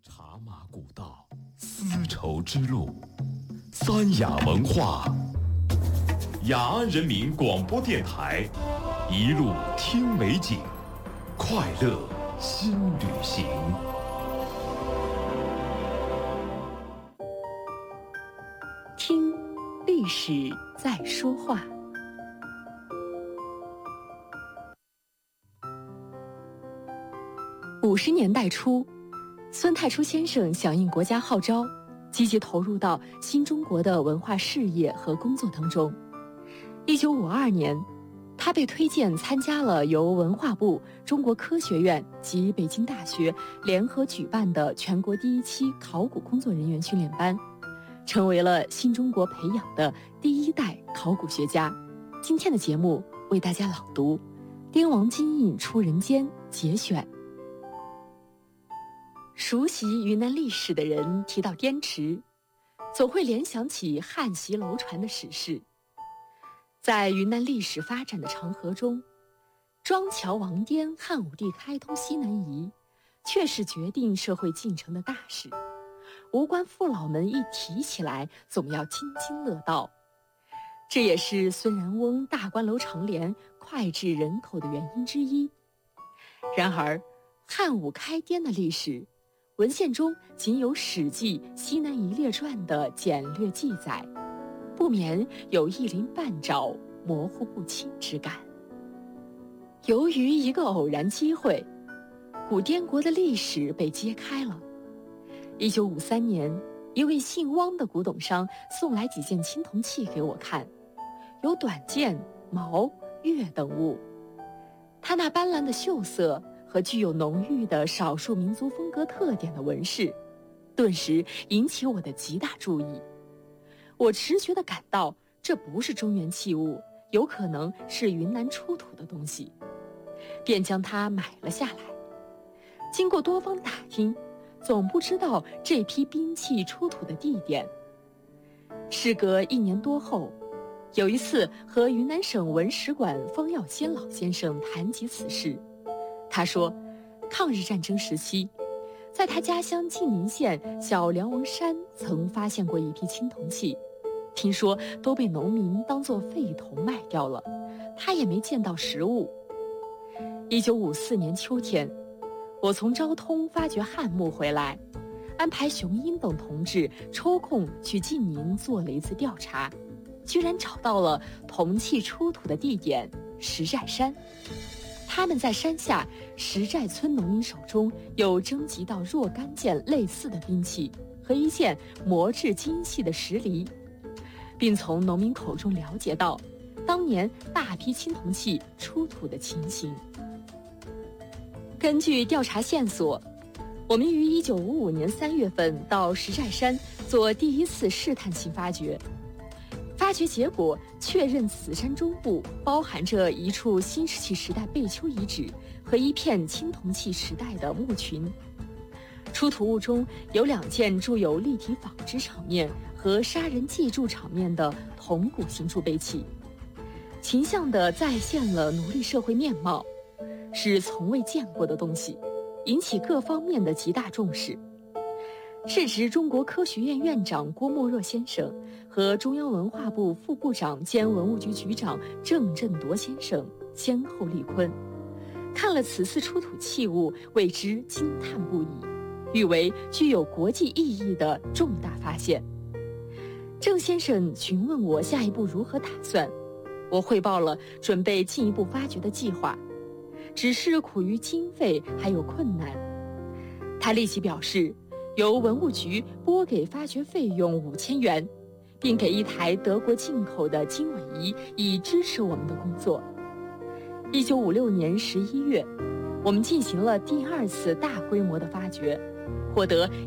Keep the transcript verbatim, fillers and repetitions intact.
茶马古道，丝绸之路，三雅文化。雅安人民广播电台，一路听美景，快乐新旅行。 听历史在说话。五十年代初，孙太初先生响应国家号召，积极投入到新中国的文化事业和工作当中。一九五二年，他被推荐参加了由文化部、中国科学院及北京大学联合举办的全国第一期考古工作人员训练班，成为了新中国培养的第一代考古学家。今天的节目为大家朗读《滇王金印出人间》节选。熟悉云南历史的人提到滇池，总会联想起汉袭楼船的史事。在云南历史发展的长河中，庄桥王滇汉武帝开通西南夷，却是决定社会进程的大事。无关父老们一提起来，总要津津乐道。这也是孙然翁大观楼长联脍炙人口的原因之一。然而，汉武开滇的历史，文献中仅有《史记·西南夷列传》的简略记载，不免有一鳞半爪、模糊不清之感。由于一个偶然机会，古滇国的历史被揭开了。一九五三年，一位姓汪的古董商送来几件青铜器给我看，有短剑、矛、钺等物。他那斑斓的秀色和具有浓郁的少数民族风格特点的纹饰，顿时引起我的极大注意。我直觉地感到这不是中原器物，有可能是云南出土的东西，便将它买了下来。经过多方打听，总不知道这批兵器出土的地点。事隔一年多后，有一次和云南省文史馆方耀先老先生谈及此事，他说，抗日战争时期，在他家乡晋宁县小梁王山曾发现过一批青铜器，听说都被农民当作废铜卖掉了，他也没见到实物。一九五四年秋天，我从昭通发掘汉墓回来，安排熊英等同志抽空去晋宁做了一次调查，居然找到了铜器出土的地点石寨山。他们在山下石寨村农民手中有征集到若干件类似的兵器和一件磨制精细的石犁，并从农民口中了解到当年大批青铜器出土的情形。根据调查线索，我们于一九五五年三月份到石寨山做第一次试探性发掘。发掘结果确认，此山中部包含着一处新石器时代贝丘遗址和一片青铜器时代的墓群。出土物中有两件铸有立体纺织场面和杀人祭柱场面的铜骨形铸贝器，形象地再现了奴隶社会面貌，是从未见过的东西，引起各方面的极大重视。是指中国科学院院长郭沫若先生和中央文化部副部长兼文物局局长郑振铎先生先后力坤，看了此次出土器物，为之惊叹不已，誉为具有国际意义的重大发现。郑先生询问我下一步如何打算，我汇报了准备进一步发掘的计划，只是苦于经费还有困难。他立即表示，由文物局拨给发掘费用五千元，并给一台德国进口的经纬仪，以支持我们的工作。一九五六年十一月，我们进行了第二次大规模的发掘，获得